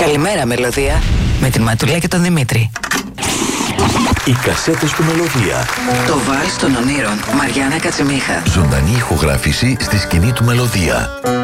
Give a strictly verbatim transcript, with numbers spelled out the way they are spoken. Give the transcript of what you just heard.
Καλημέρα, Μελωδία. Με την Ματουλά και τον Δημήτρη. Οι κασέτες του Μελωδία. Το βάλς των ονείρων. Μαριάννα Κατσιμίχα. Ζωντανή ηχογράφηση στη σκηνή του Μελωδία.